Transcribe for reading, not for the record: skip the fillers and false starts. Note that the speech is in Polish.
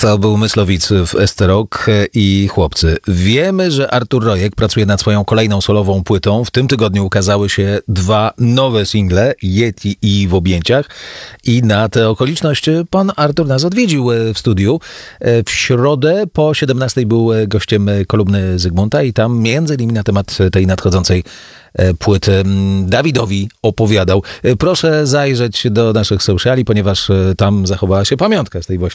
To był Myslowic w Esterok i chłopcy. Wiemy, że Artur Rojek pracuje nad swoją kolejną solową płytą. W tym tygodniu ukazały się 2 nowe single, Yeti i W objęciach. I na tę okoliczność pan Artur nas odwiedził w studiu. W środę po 17 był gościem kolumny Zygmunta i tam między innymi na temat tej nadchodzącej płyty Dawidowi opowiadał. Proszę zajrzeć do naszych sociali, ponieważ tam zachowała się pamiątka z tej właśnie